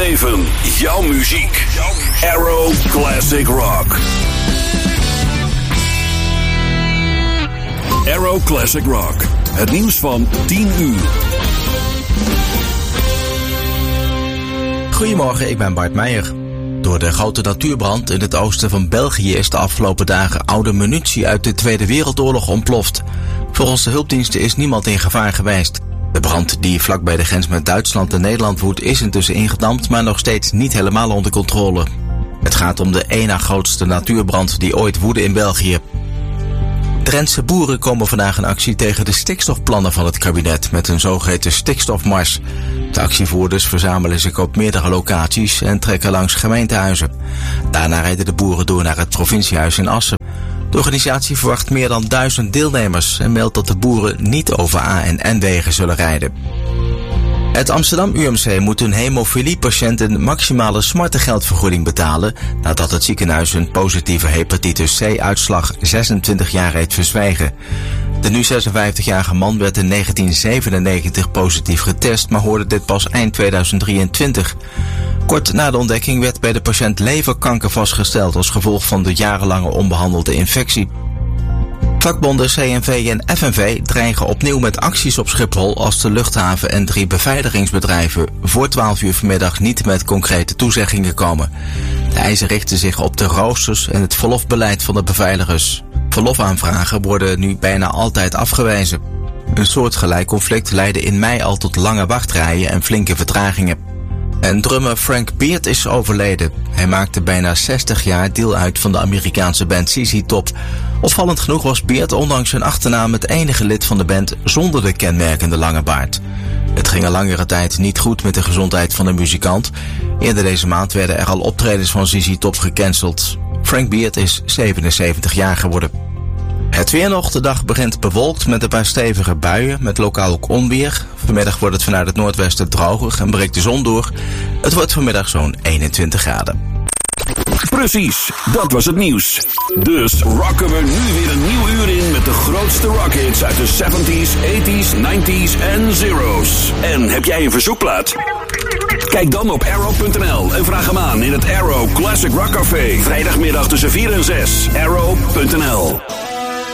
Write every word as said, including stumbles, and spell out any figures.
leven, jouw muziek. Arrow Classic Rock. Arrow Classic Rock. Het nieuws van tien uur. Goedemorgen, ik ben Bart Meijer. Door de grote natuurbrand in het oosten van België is de afgelopen dagen oude munitie uit de Tweede Wereldoorlog ontploft. Volgens de hulpdiensten is niemand in gevaar geweest. De brand die vlak bij de grens met Duitsland en Nederland woedt is intussen ingedampt, maar nog steeds niet helemaal onder controle. Het gaat om de één na grootste natuurbrand die ooit woedde in België. Drentse boeren komen vandaag in actie tegen de stikstofplannen van het kabinet met een zogeheten stikstofmars. De actievoerders verzamelen zich op meerdere locaties en trekken langs gemeentehuizen. Daarna rijden de boeren door naar het provinciehuis in Assen. De organisatie verwacht meer dan duizend deelnemers en meldt dat de boeren niet over A- en N-wegen zullen rijden. Het Amsterdam U M C moet een hemofiliepatiënt een maximale smartengeldvergoeding betalen nadat het ziekenhuis een positieve hepatitis C-uitslag zesentwintig jaar heeft verzwijgen. De nu zesenvijftigjarige man werd in negentien zevenennegentig positief getest, maar hoorde dit pas eind tweeduizend drieëntwintig. Kort na de ontdekking werd bij de patiënt leverkanker vastgesteld als gevolg van de jarenlange onbehandelde infectie. Vakbonden C N V en F N V dreigen opnieuw met acties op Schiphol als de luchthaven en drie beveiligingsbedrijven voor twaalf uur vanmiddag niet met concrete toezeggingen komen. De eisen richten zich op de roosters en het verlofbeleid van de beveiligers. Verlofaanvragen worden nu bijna altijd afgewezen. Een soortgelijk conflict leidde in mei al tot lange wachtrijen en flinke vertragingen. En drummer Frank Beard is overleden. Hij maakte bijna zestig jaar deel uit van de Amerikaanse band Z Z Top. Opvallend genoeg was Beard ondanks zijn achternaam het enige lid van de band zonder de kenmerkende lange baard. Het ging een langere tijd niet goed met de gezondheid van de muzikant. Eerder deze maand werden er al optredens van Z Z Top gecanceld. Frank Beard is zevenenzeventig jaar geworden. Het weer nog. De dag begint bewolkt met een paar stevige buien, met lokaal ook onweer. Vanmiddag wordt het vanuit het noordwesten droger en breekt de zon door. Het wordt vanmiddag zo'n eenentwintig graden. Precies, dat was het nieuws. Dus rocken we nu weer een nieuw uur in met de grootste rockhits uit de zeventies, tachtiger, negentiger en zero's. En heb jij een verzoekplaat? Kijk dan op arrow punt n l en vraag hem aan in het Arrow Classic Rock Café. Vrijdagmiddag tussen vier en zes. arrow punt n l